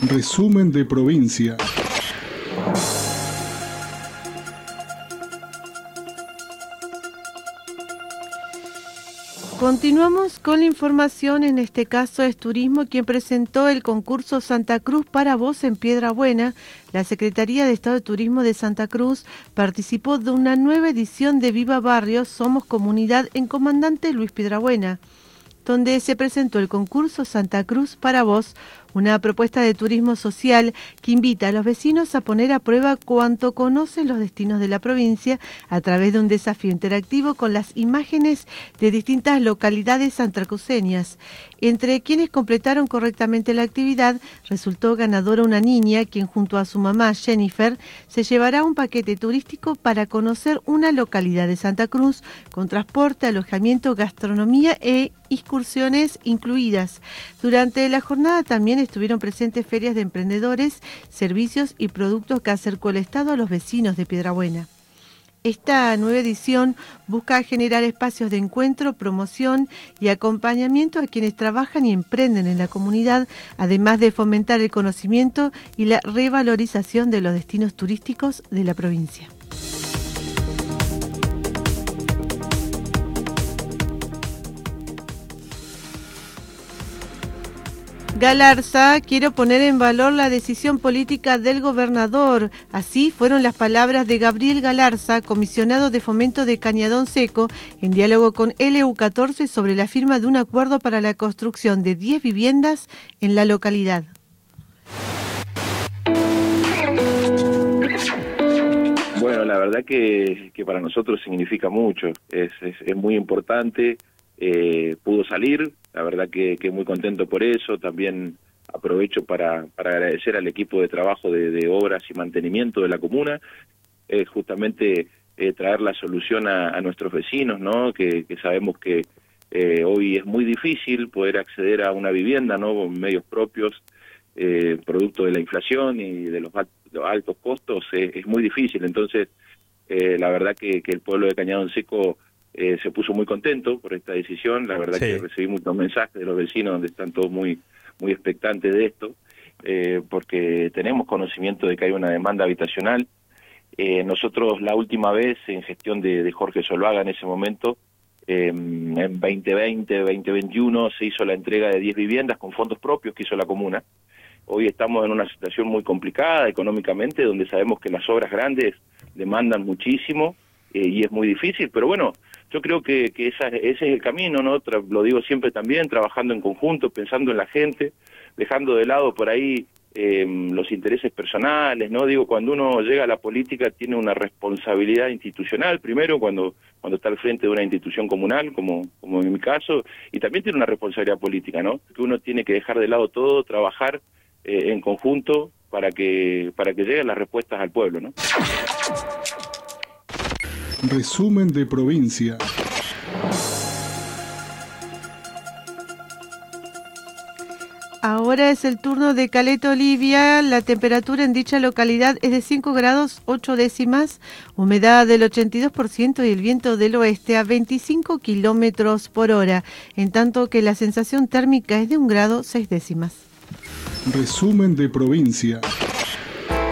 Resumen de provincia. Continuamos con la información, en este caso es Turismo quien presentó el concurso Santa Cruz para Vos en Piedrabuena. La Secretaría de Estado de Turismo de Santa Cruz participó de una nueva edición de Viva Barrios, Somos Comunidad en Comandante Luis Piedrabuena, donde se presentó el concurso Santa Cruz para Vos, una propuesta de turismo social que invita a los vecinos a poner a prueba cuánto conocen los destinos de la provincia a través de un desafío interactivo con las imágenes de distintas localidades santacruceñas. Entre quienes completaron correctamente la actividad, resultó ganadora una niña, quien junto a su mamá Jennifer se llevará un paquete turístico para conocer una localidad de Santa Cruz con transporte, alojamiento, gastronomía e excursiones incluidas. Durante la jornada también estuvieron presentes ferias de emprendedores, servicios y productos que acercó el Estado a los vecinos de Piedrabuena. Esta nueva edición busca generar espacios de encuentro, promoción y acompañamiento a quienes trabajan y emprenden en la comunidad, además de fomentar el conocimiento y la revalorización de los destinos turísticos de la provincia. Galarza quiere poner en valor la decisión política del gobernador. Así fueron las palabras de Gabriel Galarza, comisionado de fomento de Cañadón Seco, en diálogo con LU14 sobre la firma de un acuerdo para la construcción de 10 viviendas en la localidad. Bueno, la verdad que para nosotros significa mucho, es muy importante. Pudo salir, la verdad que muy contento por eso. También aprovecho para agradecer al equipo de trabajo de obras y mantenimiento de la comuna, justamente traer la solución a nuestros vecinos, ¿no? Que sabemos que hoy es muy difícil poder acceder a una vivienda, ¿no? Con medios propios, producto de la inflación y de los altos costos, es muy difícil. Entonces, la verdad que el pueblo de Cañadón Seco se puso muy contento por esta decisión. La verdad que recibí muchos mensajes de los vecinos donde están todos muy expectantes de esto, porque tenemos conocimiento de que hay una demanda habitacional. Nosotros la última vez, en gestión de Jorge Solvaga en ese momento, en 2020, 2021, se hizo la entrega de 10 viviendas con fondos propios que hizo la comuna. Hoy estamos en una situación muy complicada económicamente, donde sabemos que las obras grandes demandan muchísimo, y es muy difícil, pero bueno, yo creo que ese es el camino, ¿no? Lo digo siempre también, trabajando en conjunto, pensando en la gente, dejando de lado por ahí los intereses personales, ¿no? Digo, cuando uno llega a la política tiene una responsabilidad institucional, primero cuando está al frente de una institución comunal, como en mi caso, y también tiene una responsabilidad política, ¿no? Que uno tiene que dejar de lado todo, trabajar en conjunto para que lleguen las respuestas al pueblo, ¿no? Resumen de provincia. Ahora es el turno de Caleta Olivia. La temperatura en dicha localidad es de 5 grados 8 décimas, humedad del 82% y el viento del oeste a 25 kilómetros por hora, en tanto que la sensación térmica es de 1 grado 6 décimas. Resumen de provincia.